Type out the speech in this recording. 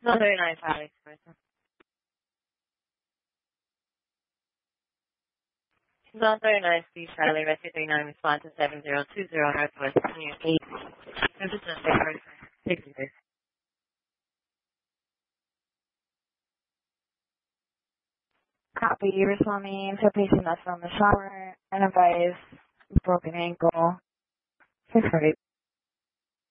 Not very nice, Alex. Not very nice, please, Charlie. Rescue 39, respond to 7020 Northwest New 8. This is the second. 66. Copy. Responding to a patient that's from the shower and advise broken ankle. 640.